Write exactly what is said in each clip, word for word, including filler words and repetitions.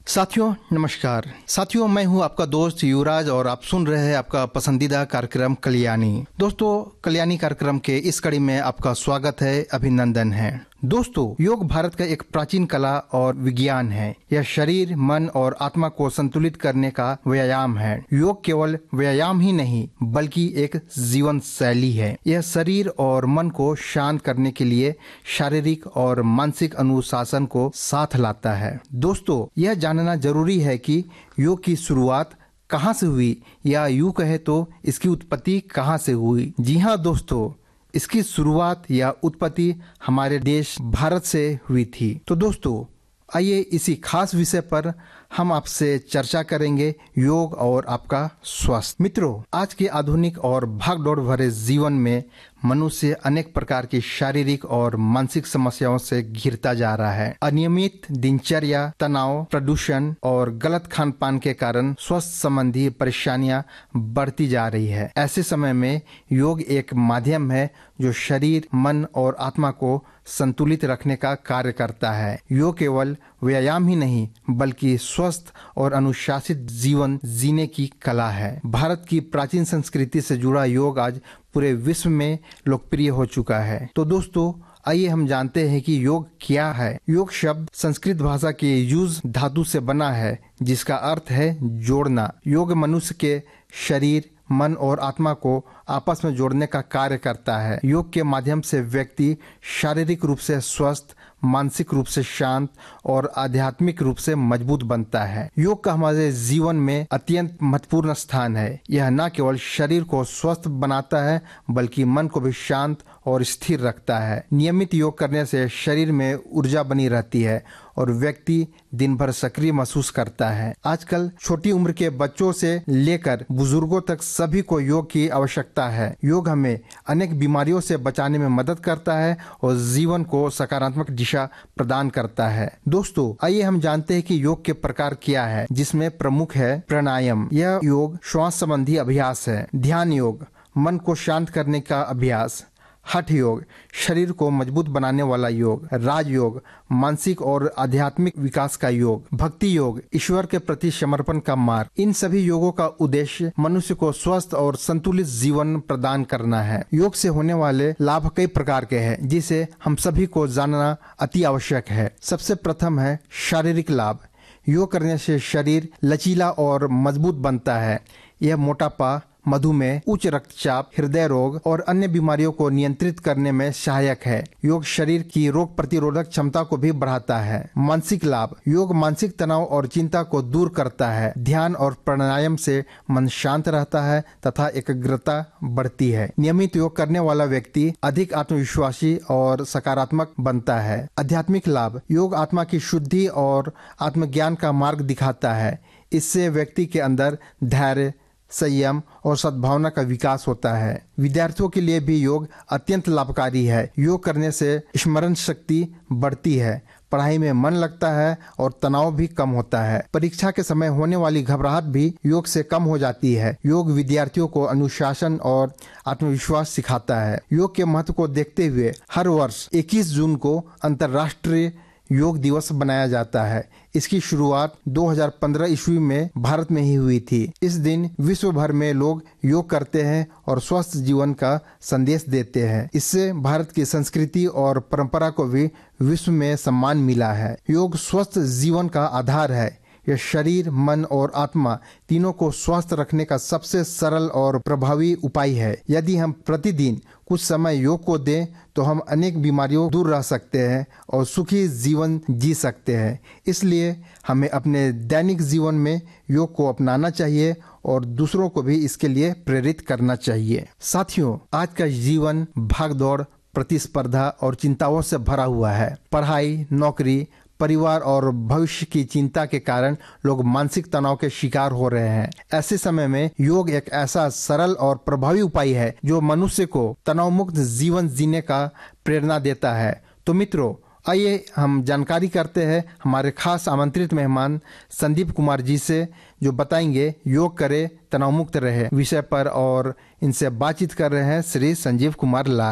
साथियों नमस्कार। साथियों मैं हूं आपका दोस्त युवराज और आप सुन रहे हैं आपका पसंदीदा कार्यक्रम कल्याणी। दोस्तों कल्याणी कार्यक्रम के इस कड़ी में आपका स्वागत है, अभिनंदन है। दोस्तों योग भारत का एक प्राचीन कला और विज्ञान है। यह शरीर, मन और आत्मा को संतुलित करने का व्यायाम है। योग केवल व्यायाम ही नहीं बल्कि एक जीवन शैली है। यह शरीर और मन को शांत करने के लिए शारीरिक और मानसिक अनुशासन को साथ लाता है। दोस्तों यह जानना जरूरी है कि योग की शुरुआत कहाँ से हुई, या यूँ कहे तो इसकी उत्पत्ति कहाँ से हुई। जी हाँ दोस्तों, इसकी शुरुआत या उत्पत्ति हमारे देश भारत से हुई थी। तो दोस्तों आइए इसी खास विषय पर हम आपसे चर्चा करेंगे, योग और आपका स्वास्थ्य। मित्रों, आज के आधुनिक और भागदौड़ भरे जीवन में मनुष्य अनेक प्रकार की शारीरिक और मानसिक समस्याओं से घिरता जा रहा है। अनियमित दिनचर्या, तनाव, प्रदूषण और गलत खान पान के कारण स्वास्थ्य संबंधी परेशानियां बढ़ती जा रही है। ऐसे समय में योग एक माध्यम है जो शरीर, मन और आत्मा को संतुलित रखने का कार्य करता है। योग केवल व्यायाम ही नहीं बल्कि स्वस्थ और अनुशासित जीवन जीने की कला है। भारत की प्राचीन संस्कृति से जुड़ा योग आज पूरे विश्व में लोकप्रिय हो चुका है। तो दोस्तों आइए हम जानते हैं कि योग क्या है। योग शब्द संस्कृत भाषा के युज धातु से बना है जिसका अर्थ है जोड़ना। योग मनुष्य के शरीर, मन और आत्मा को आपस में जोड़ने का कार्य करता है। योग के माध्यम से व्यक्ति शारीरिक रूप से स्वस्थ, मानसिक रूप से शांत और आध्यात्मिक रूप से मजबूत बनता है। योग का हमारे जीवन में अत्यंत महत्वपूर्ण स्थान है। यह न केवल शरीर को स्वस्थ बनाता है बल्कि मन को भी शांत और स्थिर रखता है। नियमित योग करने से शरीर में ऊर्जा बनी रहती है और व्यक्ति दिन भर सक्रिय महसूस करता है। आजकल छोटी उम्र के बच्चों से लेकर बुजुर्गों तक सभी को योग की आवश्यकता है। योग हमें अनेक बीमारियों से बचाने में मदद करता है और जीवन को सकारात्मक दिशा प्रदान करता है। दोस्तों आइए हम जानते हैं कि योग के प्रकार क्या है, जिसमें प्रमुख है प्राणायाम। यह योग श्वास संबंधी अभ्यास है। ध्यान योग, मन को शांत करने का अभ्यास। हठ योग, शरीर को मजबूत बनाने वाला योग। राज योग, मानसिक और आध्यात्मिक विकास का योग। भक्ति योग, ईश्वर के प्रति समर्पण का मार्ग। इन सभी योगों का उद्देश्य मनुष्य को स्वस्थ और संतुलित जीवन प्रदान करना है। योग से होने वाले लाभ कई प्रकार के हैं जिसे हम सभी को जानना अति आवश्यक है। सबसे प्रथम है शारीरिक लाभ। योग करने से शरीर लचीला और मजबूत बनता है। यह मोटापा, मधुमेह, उच्च रक्तचाप, हृदय रोग और अन्य बीमारियों को नियंत्रित करने में सहायक है। योग शरीर की रोग प्रतिरोधक क्षमता को भी बढ़ाता है। मानसिक लाभ, योग मानसिक तनाव और चिंता को दूर करता है। ध्यान और प्राणायाम से मन शांत रहता है तथा एकाग्रता बढ़ती है। नियमित योग करने वाला व्यक्ति अधिक आत्मविश्वासी और सकारात्मक बनता है। आध्यात्मिक लाभ, योग आत्मा की शुद्धि और आत्मज्ञान का मार्ग दिखाता है। इससे व्यक्ति के अंदर धैर्य, संयम और सद्भावना का विकास होता है। विद्यार्थियों के लिए भी योग अत्यंत लाभकारी है। योग करने से स्मरण शक्ति बढ़ती है, पढ़ाई में मन लगता है और तनाव भी कम होता है। परीक्षा के समय होने वाली घबराहट भी योग से कम हो जाती है। योग विद्यार्थियों को अनुशासन और आत्मविश्वास सिखाता है। योग के महत्व को देखते हुए हर वर्ष इक्कीस जून को अंतर्राष्ट्रीय योग दिवस बनाया जाता है। इसकी शुरुआत दो हज़ार पंद्रह ईस्वी में भारत में ही हुई थी। इस दिन विश्व भर में लोग योग करते हैं और स्वस्थ जीवन का संदेश देते हैं। इससे भारत की संस्कृति और परंपरा को भी विश्व में सम्मान मिला है। योग स्वस्थ जीवन का आधार है। यह शरीर, मन और आत्मा तीनों को स्वस्थ रखने का सबसे सरल और प्रभावी उपाय है। यदि हम प्रतिदिन कुछ समय योग को दें तो हम अनेक बीमारियों दूर रह सकते हैं और सुखी जीवन जी सकते हैं। इसलिए हमें अपने दैनिक जीवन में योग को अपनाना चाहिए और दूसरों को भी इसके लिए प्रेरित करना चाहिए। साथियों, आज का जीवन भागदौड़, प्रतिस्पर्धा और चिंताओं से भरा हुआ है। पढ़ाई, नौकरी, परिवार और भविष्य की चिंता के कारण लोग मानसिक तनाव के शिकार हो रहे हैं। ऐसे समय में योग एक ऐसा सरल और प्रभावी उपाय है जो मनुष्य को तनाव मुक्त जीवन जीने का प्रेरणा देता है। तो मित्रों, आइए हम जानकारी करते हैं हमारे खास आमंत्रित मेहमान संदीप कुमार जी से, जो बताएंगे योग करे तनाव मुक्त रहे विषय पर, और इनसे बातचीत कर रहे हैं श्री संजीव कुमार लाल।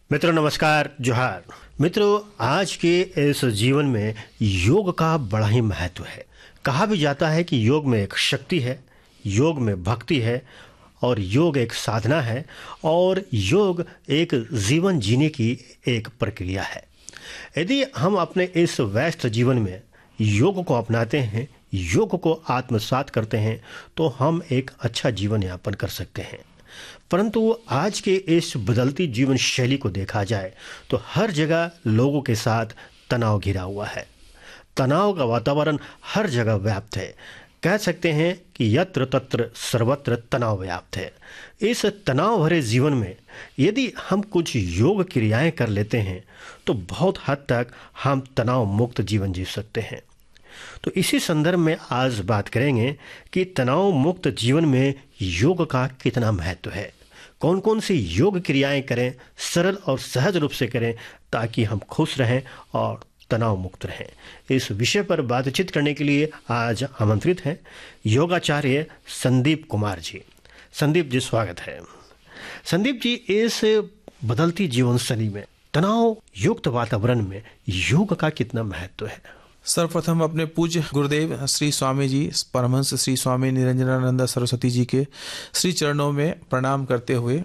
मित्रों नमस्कार, जोहार। मित्रों, आज के इस जीवन में योग का बड़ा ही महत्व है। कहा भी जाता है कि योग में एक शक्ति है, योग में भक्ति है और योग एक साधना है और योग एक जीवन जीने की एक प्रक्रिया है। यदि हम अपने इस व्यस्त जीवन में योग को अपनाते हैं, योग को आत्मसात करते हैं, तो हम एक अच्छा जीवन यापन कर सकते हैं। परंतु आज के इस बदलती जीवन शैली को देखा जाए तो हर जगह लोगों के साथ तनाव घिरा हुआ है। तनाव का वातावरण हर जगह व्याप्त है। कह सकते हैं कि यत्र तत्र सर्वत्र तनाव व्याप्त है। इस तनाव भरे जीवन में यदि हम कुछ योग क्रियाएं कर लेते हैं तो बहुत हद तक हम तनाव मुक्त जीवन जी सकते हैं। तो इसी संदर्भ में आज बात करेंगे कि तनाव मुक्त जीवन में योग का कितना महत्व है, कौन कौन सी योग क्रियाएं करें, सरल और सहज रूप से करें ताकि हम खुश रहें और तनाव मुक्त रहें। इस विषय पर बातचीत करने के लिए आज आमंत्रित हैं योगाचार्य संदीप कुमार जी। संदीप जी, स्वागत है। संदीप जी, इस बदलती जीवन शैली में तनाव युक्त वातावरण में योग का कितना महत्व है? सर्वप्रथम अपने पूज्य गुरुदेव श्री स्वामी जी, परमहंस श्री स्वामी निरंजनानंद सरस्वती जी के श्री चरणों में प्रणाम करते हुए,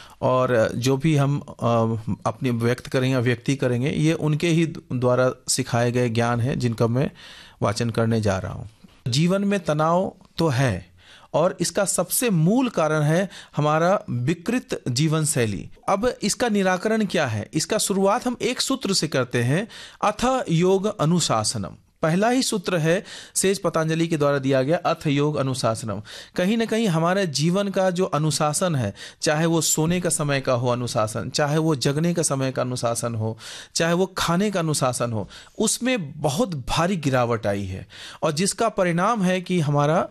और जो भी हम अपनी व्यक्त करेंगे, अभिव्यक्ति करेंगे, ये उनके ही द्वारा सिखाए गए ज्ञान है जिनका मैं वाचन करने जा रहा हूँ। जीवन में तनाव तो है और इसका सबसे मूल कारण है हमारा विकृत जीवन शैली। अब इसका निराकरण क्या है? इसका शुरुआत हम एक सूत्र से करते हैं, अथ योग अनुशासनम। पहला ही सूत्र है सेज पतंजलि के द्वारा दिया गया, अथ योग अनुशासनम। कहीं ना कहीं हमारे जीवन का जो अनुशासन है, चाहे वो सोने का समय का हो अनुशासन, चाहे वो जगने का समय का अनुशासन हो, चाहे वो खाने का अनुशासन हो, उसमें बहुत भारी गिरावट आई है और जिसका परिणाम है कि हमारा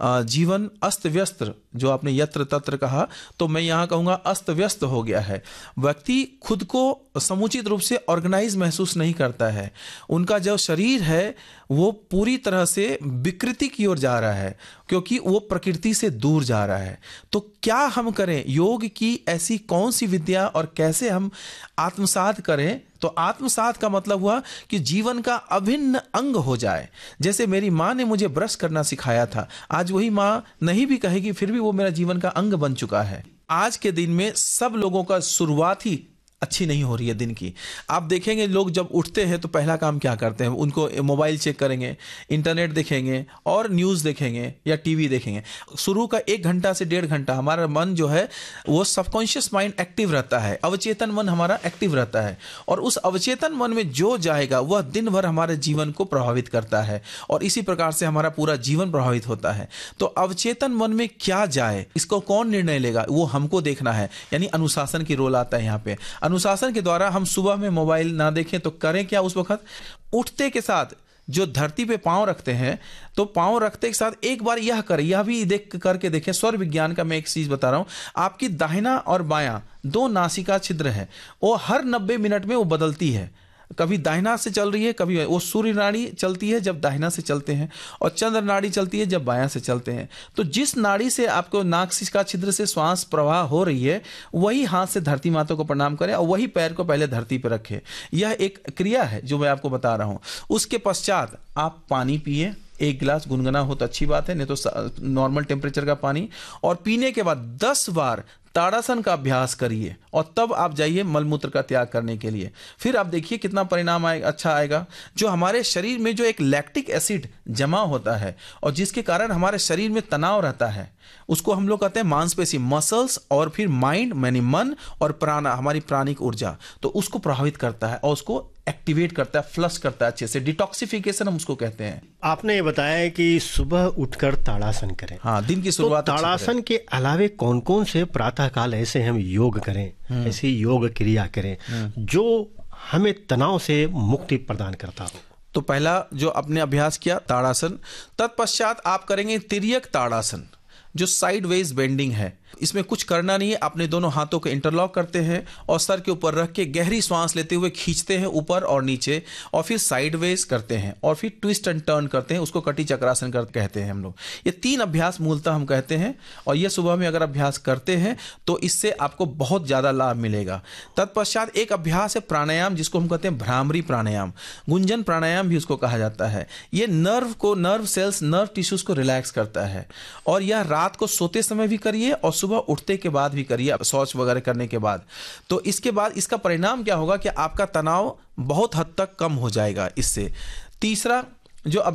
जीवन अस्त व्यस्त, जो आपने यत्र तत्र कहा, तो मैं यहाँ कहूँगा अस्त व्यस्त हो गया है। व्यक्ति खुद को समुचित रूप ऑर्गेनाइज ऑर्गेनाइज महसूस नहीं करता है। उनका जो शरीर है वो पूरी तरह से विकृति की ओर जा रहा है क्योंकि वो प्रकृति से दूर जा रहा है। तो क्या हम करें? योग की ऐसी कौन सी विद्या और कैसे हम आत्मसात करें? तो आत्मसात का मतलब हुआ कि जीवन का अभिन्न अंग हो जाए। जैसे मेरी माँ ने मुझे ब्रश करना सिखाया था, आज वही माँ नहीं भी कहेगी फिर भी वो मेरा जीवन का अंग बन चुका है। आज के दिन में सब लोगों का शुरुआत ही अच्छी नहीं हो रही है दिन की। आप देखेंगे लोग जब उठते हैं तो पहला काम क्या करते हैं? उनको मोबाइल चेक करेंगे, इंटरनेट देखेंगे और न्यूज़ देखेंगे या टीवी देखेंगे। शुरू का एक घंटा से डेढ़ घंटा हमारा मन जो है वो सबकॉन्शियस माइंड एक्टिव रहता है, अवचेतन मन हमारा एक्टिव रहता है और उस अवचेतन मन में जो जाएगा वह दिन भर हमारे जीवन को प्रभावित करता है और इसी प्रकार से हमारा पूरा जीवन प्रभावित होता है। तो अवचेतन मन में क्या जाए इसको कौन निर्णय लेगा? वो हमको देखना है, यानी अनुशासन की रोल आता है यहाँ पे। अनुशासन के द्वारा हम सुबह में मोबाइल ना देखें तो करें क्या? उस वक्त उठते के साथ जो धरती पे पांव रखते हैं तो पांव रखते के साथ एक बार यह करें, यह भी देख करके देखें। स्वर विज्ञान का मैं एक चीज बता रहा हूं, आपकी दाहिना और बायां दो नासिका छिद्र है, वो हर नब्बे मिनट में वो बदलती है। कभी दाहिना से चल रही है, कभी वो सूर्य नाड़ी चलती है जब दाहिना से चलते हैं और चंद्र नाड़ी चलती है जब बायां से चलते हैं। तो जिस नाड़ी से आपको नासिका छिद्र से श्वास प्रवाह हो रही है वही हाथ से धरती माता को प्रणाम करें और वही पैर को पहले धरती पर रखें। यह एक क्रिया है जो मैं आपको बता रहा हूं। उसके पश्चात आप पानी पिए, एक गिलास, गुनगुना हो तो अच्छी बात है, नहीं तो नॉर्मल टेम्परेचर का पानी, और पीने के बाद दस बार ताड़ासन का अभ्यास करिए और तब आप जाइए मलमूत्र का त्याग करने के लिए। फिर आप देखिए कितना परिणाम आए, अच्छा आएगा। जो हमारे शरीर में जो एक लैक्टिक एसिड जमा होता है और जिसके कारण हमारे शरीर में तनाव रहता है, उसको हम लोग कहते हैं मांसपेशी, मसल्स, और फिर माइंड यानी मन और प्राणा, हमारी प्राणिक ऊर्जा, तो उसको प्रभावित करता है और उसको एक्टिवेट करता है, फ्लश करता है अच्छे से। डिटॉक्सिफिकेशन हम उसको कहते हैं। आपने ये बताया कि सुबह उठकर ताड़ासन करें। हाँ, दिन की शुरुआत। तो ताड़ासन के अलावे कौन कौन से प्रातः काल ऐसे हम योग करें, ऐसी योग क्रिया करें जो हमें तनाव से मुक्ति प्रदान करता हो? तो पहला जो आपने अभ्यास किया ताड़ासन, तत्पश्चात आप करेंगे तिर्यक ताड़ासन, जो साइड वेज बेंडिंग है। इसमें कुछ करना नहीं है, अपने दोनों हाथों को इंटरलॉक करते हैं और सर के ऊपर रख के गहरी सांस लेते हुए खींचते हैं ऊपर और नीचे, और फिर साइडवेज करते हैं और फिर ट्विस्ट एंड टर्न करते हैं। उसको कटी चक्रासन कर कहते हैं हम लोग। ये तीन अभ्यास मूलतः हम कहते हैं, और ये सुबह में अगर अभ्यास करते हैं तो इससे आपको बहुत ज़्यादा लाभ मिलेगा। तत्पश्चात एक अभ्यास है प्राणायाम, जिसको हम कहते हैं भ्रामरी प्राणायाम, गुंजन प्राणायाम भी उसको कहा जाता है। ये नर्व को, नर्व सेल्स, नर्व टिश्यूज को रिलैक्स करता है, और यह रात को सोते समय भी करिए और सुबह उठते के बाद भी करिए, शौच वगैरह करने के बाद। तो इसके बाद इसका परिणाम क्या होगा कि आपका तनाव बहुत हद तक कम हो जाएगा इससे। तीसरा जो